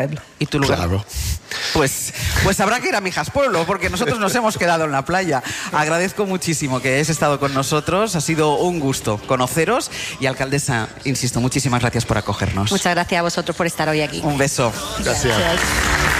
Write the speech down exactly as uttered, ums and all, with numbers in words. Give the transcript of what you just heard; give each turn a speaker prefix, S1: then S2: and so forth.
S1: ¿Y tu lugar?
S2: Claro.
S1: Pues, pues habrá que ir a Mijas Pueblo, porque nosotros nos hemos quedado en la playa. Agradezco muchísimo que hayáis estado con nosotros. Ha sido un gusto conoceros. Y, alcaldesa, insisto, muchísimas gracias por acogernos.
S3: Muchas gracias a vosotros por estar hoy aquí.
S1: Un beso.
S2: Gracias.
S3: Gracias.